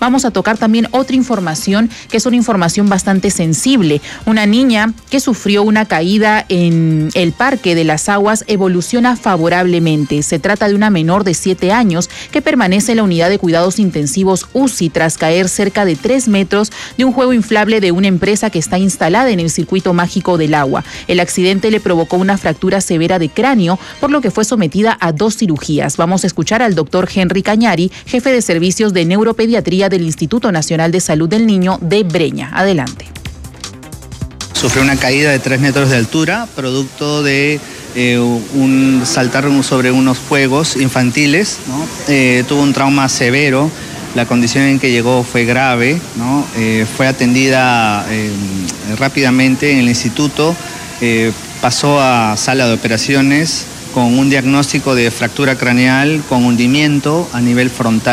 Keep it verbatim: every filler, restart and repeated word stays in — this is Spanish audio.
vamos a tocar también otra información que es una información bastante sensible. Una niña que sufrió una caída en el Parque de las Aguas evoluciona favorablemente. Se trata de una menor de siete años que permanece en la unidad de cuidados intensivos U C I tras caer cerca de tres metros de un juego inflable de una empresa que está instalada en el circuito mágico del agua. El accidente le provocó una fractura severa de cráneo, por lo que fue sometida a dos cirugías. Vamos a escuchar al doctor Henry Cañari, jefe de servicios de neuropediatría del Instituto Nacional de Salud del Niño de Breña. Adelante. Sufrió una caída de tres metros de altura, producto de eh, un saltar sobre unos juegos infantiles, ¿no? Eh, tuvo un trauma severo, la condición en que llegó fue grave, ¿no? Eh, fue atendida eh, rápidamente en el instituto, eh, pasó a sala de operaciones con un diagnóstico de fractura craneal con hundimiento a nivel frontal.